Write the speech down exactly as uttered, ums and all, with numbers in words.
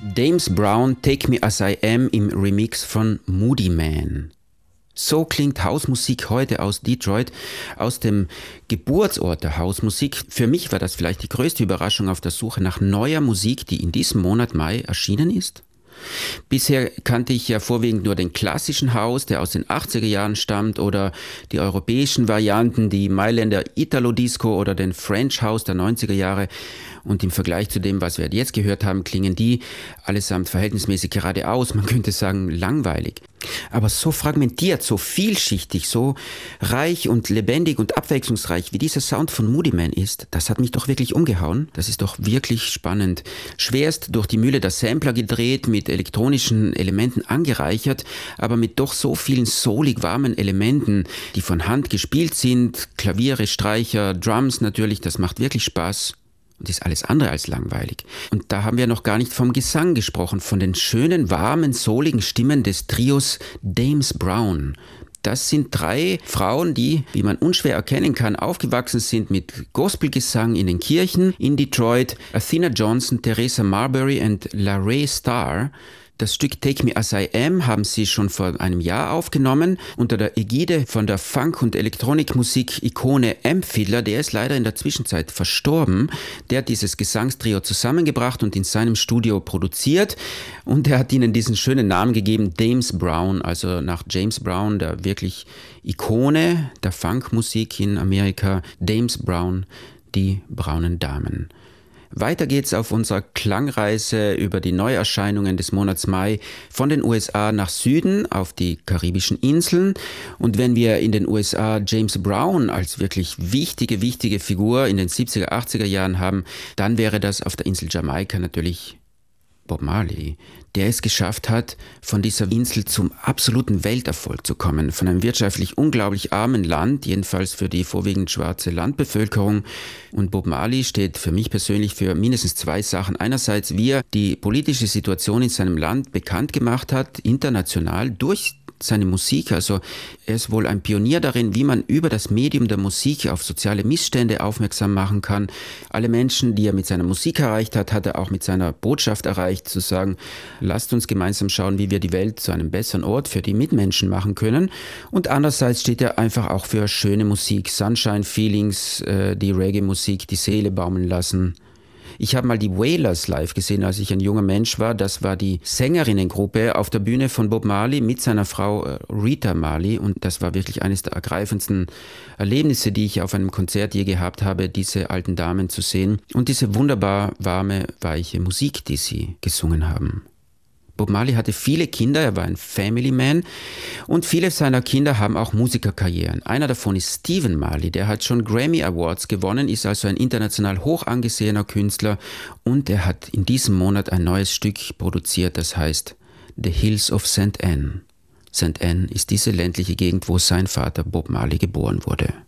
James Brown, Take Me As I Am im Remix von Moodymann. So klingt Hausmusik heute aus Detroit, aus dem Geburtsort der Hausmusik. Für mich war das vielleicht die größte Überraschung auf der Suche nach neuer Musik, die in diesem Monat Mai erschienen ist. Bisher kannte ich ja vorwiegend nur den klassischen House, der aus den achtziger Jahren stammt, oder die europäischen Varianten, die Mailänder Italo-Disco oder den French House der neunziger Jahre. Und im Vergleich zu dem, was wir jetzt gehört haben, klingen die allesamt verhältnismäßig geradeaus, man könnte sagen langweilig. Aber so fragmentiert, so vielschichtig, so reich und lebendig und abwechslungsreich, wie dieser Sound von Moodymann ist, das hat mich doch wirklich umgehauen. Das ist doch wirklich spannend. Schwerst durch die Mühle der Sampler gedreht, mit elektronischen Elementen angereichert, aber mit doch so vielen soulig warmen Elementen, die von Hand gespielt sind, Klaviere, Streicher, Drums natürlich, das macht wirklich Spaß. Und ist alles andere als langweilig. Und da haben wir noch gar nicht vom Gesang gesprochen, von den schönen, warmen, souligen Stimmen des Trios James Brown. Das sind drei Frauen, die, wie man unschwer erkennen kann, aufgewachsen sind mit Gospelgesang in den Kirchen in Detroit. Athena Johnson, Teresa Marbury und Larray Starr. Das Stück Take Me As I Am haben sie schon vor einem Jahr aufgenommen, unter der Ägide von der Funk- und Elektronikmusik-Ikone M-Fiddler, der ist leider in der Zwischenzeit verstorben. Der hat dieses Gesangstrio zusammengebracht und in seinem Studio produziert und er hat ihnen diesen schönen Namen gegeben, James Brown, also nach James Brown, der wirklich Ikone der Funkmusik in Amerika, James Brown, die braunen Damen. Weiter geht's auf unserer Klangreise über die Neuerscheinungen des Monats Mai von den U S A nach Süden auf die karibischen Inseln. Und wenn wir in den U S A James Brown als wirklich wichtige, wichtige Figur in den siebziger, achtziger Jahren haben, dann wäre das auf der Insel Jamaika natürlich Bob Marley, der es geschafft hat, von dieser Insel zum absoluten Welterfolg zu kommen. Von einem wirtschaftlich unglaublich armen Land, jedenfalls für die vorwiegend schwarze Landbevölkerung. Und Bob Marley steht für mich persönlich für mindestens zwei Sachen. Einerseits, wie er die politische Situation in seinem Land bekannt gemacht hat, international durch seine Musik, also er ist wohl ein Pionier darin, wie man über das Medium der Musik auf soziale Missstände aufmerksam machen kann. Alle Menschen, die er mit seiner Musik erreicht hat, hat er auch mit seiner Botschaft erreicht, zu sagen, lasst uns gemeinsam schauen, wie wir die Welt zu einem besseren Ort für die Mitmenschen machen können. Und andererseits steht er einfach auch für schöne Musik, Sunshine Feelings, äh, die Reggae-Musik, die Seele baumeln lassen. Ich habe mal die Wailers live gesehen, als ich ein junger Mensch war. Das war die Sängerinnengruppe auf der Bühne von Bob Marley mit seiner Frau Rita Marley. Und das war wirklich eines der ergreifendsten Erlebnisse, die ich auf einem Konzert je gehabt habe, diese alten Damen zu sehen. Und diese wunderbar warme, weiche Musik, die sie gesungen haben. Bob Marley hatte viele Kinder, er war ein Family Man und viele seiner Kinder haben auch Musikerkarrieren. Einer davon ist Stephen Marley, der hat schon Grammy Awards gewonnen, ist also ein international hoch angesehener Künstler und er hat in diesem Monat ein neues Stück produziert, das heißt The Hills of Saint Anne. Saint Anne ist diese ländliche Gegend, wo sein Vater Bob Marley geboren wurde.